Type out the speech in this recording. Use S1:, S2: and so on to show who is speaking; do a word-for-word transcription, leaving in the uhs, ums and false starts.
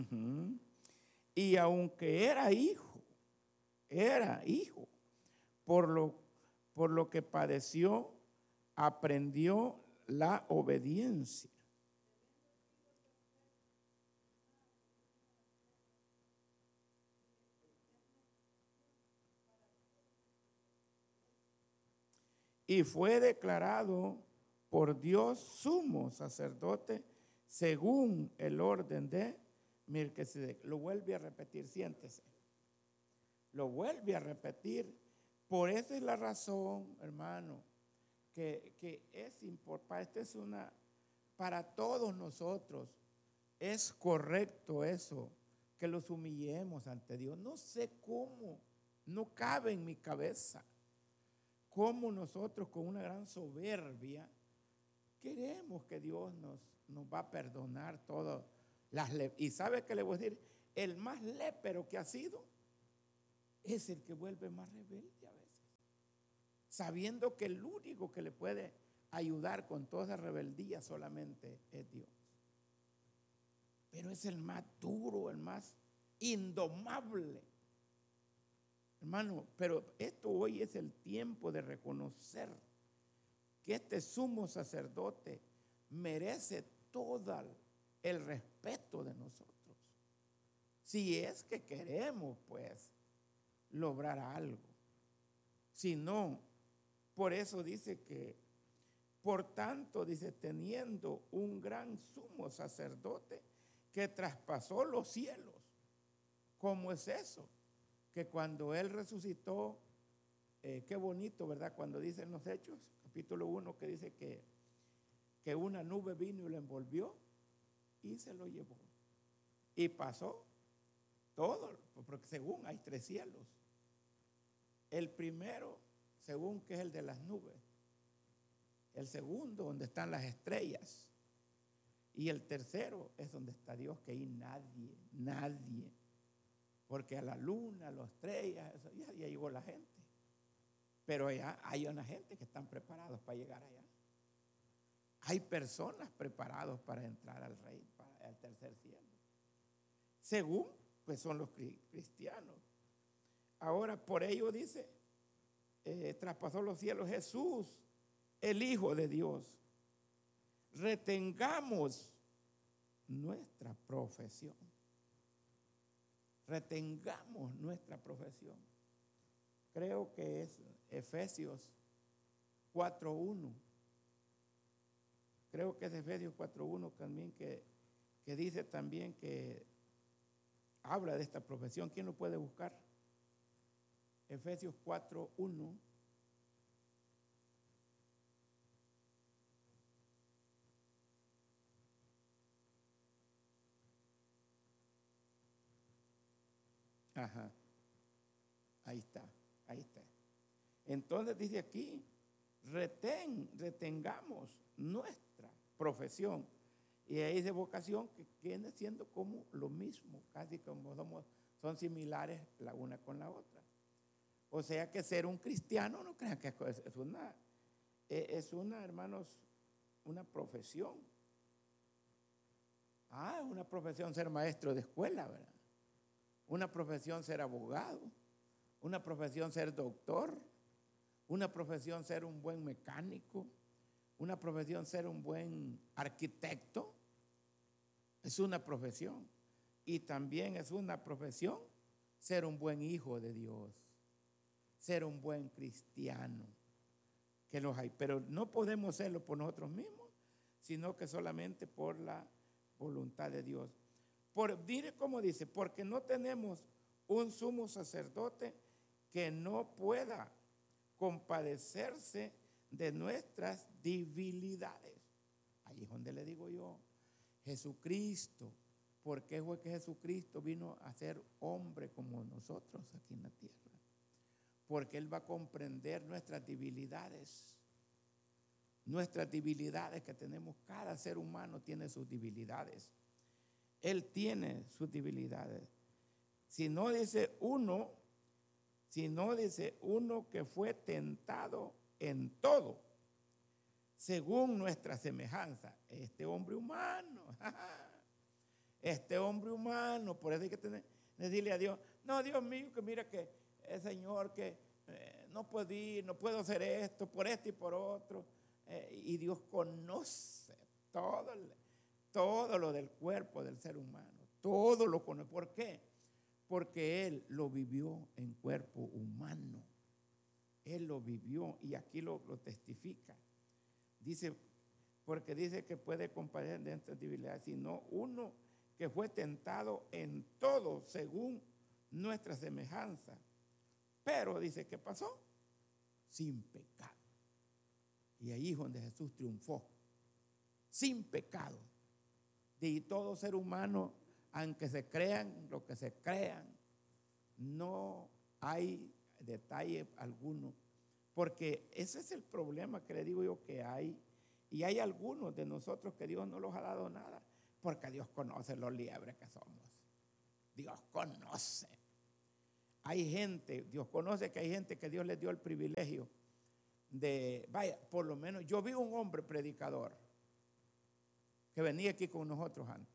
S1: Ujú. Y aunque era hijo, era hijo, por lo, por lo que padeció, aprendió la obediencia. Y fue declarado por Dios sumo sacerdote según el orden de Melquisedec. Lo vuelve a repetir, siéntese. Lo vuelve a repetir. Por esa es la razón, hermano, que, que es importante. Esta es una, para todos nosotros, es correcto eso, que los humillemos ante Dios. No sé cómo, no cabe en mi cabeza cómo nosotros con una gran soberbia queremos que Dios nos, nos va a perdonar todas las le y sabe que le voy a decir, el más lépero que ha sido es el que vuelve más rebelde a veces, sabiendo que el único que le puede ayudar con toda esa rebeldía solamente es Dios. Pero es el más duro, el más indomable. Hermano, pero esto hoy es el tiempo de reconocer que este sumo sacerdote merece todo el respeto de nosotros. Si es que queremos, pues, lograr algo. Si no, por eso dice que, por tanto, dice, teniendo un gran sumo sacerdote que traspasó los cielos. ¿Cómo es eso? Que cuando Él resucitó, eh, qué bonito, ¿verdad? Cuando dicen los Hechos, capítulo uno, que dice que, que una nube vino y lo envolvió y se lo llevó. Y pasó todo, porque según hay tres cielos. El primero, según que es el de las nubes. El segundo, donde están las estrellas. Y el tercero es donde está Dios, que ahí nadie, nadie. Porque a la luna, a las estrellas, eso, ya, ya llegó la gente. Pero allá hay una gente que están preparados para llegar allá. Hay personas preparadas para entrar al rey, para el tercer cielo. Según, pues son los cristianos. Ahora, por ello dice, eh, traspasó los cielos Jesús, el Hijo de Dios. Retengamos nuestra profesión. Retengamos nuestra profesión. Creo que es Efesios cuatro uno. Creo que es Efesios cuatro uno también que, que dice también que habla de esta profesión. ¿Quién lo puede buscar? Efesios cuatro uno. Ajá. Ahí está, ahí está. Entonces dice aquí, retén, retengamos nuestra profesión. Y ahí dice vocación, que viene siendo como lo mismo, casi como somos, son similares la una con la otra. O sea que ser un cristiano, no crean que es una, es una, hermanos, una profesión. Ah, una profesión ser maestro de escuela, ¿verdad? Una profesión ser abogado, una profesión ser doctor, una profesión ser un buen mecánico, una profesión ser un buen arquitecto. Es una profesión. Y también es una profesión ser un buen hijo de Dios, ser un buen cristiano, que los hay. Pero no podemos serlo por nosotros mismos, sino que solamente por la voluntad de Dios. Por, mire cómo dice, porque no tenemos un sumo sacerdote que no pueda compadecerse de nuestras debilidades. Ahí es donde le digo yo, Jesucristo, ¿por qué fue que Jesucristo vino a ser hombre como nosotros aquí en la tierra? Porque Él va a comprender nuestras debilidades. Nuestras debilidades que tenemos, cada ser humano tiene sus debilidades. Él tiene sus debilidades. Si no dice uno, si no dice uno que fue tentado en todo, según nuestra semejanza, este hombre humano, este hombre humano. Por eso hay que tener, decirle a Dios, no, Dios mío, que mira que el Señor, que eh, no puedo ir, no puedo hacer esto, por esto y por otro. Eh, y Dios conoce todo, todo lo del cuerpo del ser humano, todo lo conoce. ¿Por qué? Porque Él lo vivió en cuerpo humano. Él lo vivió y aquí lo, lo testifica. Dice, porque dice que puede compadecer de estas debilidades, sino uno que fue tentado en todo según nuestra semejanza. Pero dice, ¿qué pasó? Sin pecado. Y ahí es donde Jesús triunfó. Sin pecado. Y todo ser humano, aunque se crean lo que se crean, no hay detalle alguno. Porque ese es el problema que le digo yo que hay. Y hay algunos de nosotros que Dios no los ha dado nada. Porque Dios conoce los liebres que somos. Dios conoce. Hay gente, Dios conoce que hay gente que Dios les dio el privilegio de, vaya, por lo menos, yo vi un hombre predicador que venía aquí con nosotros antes.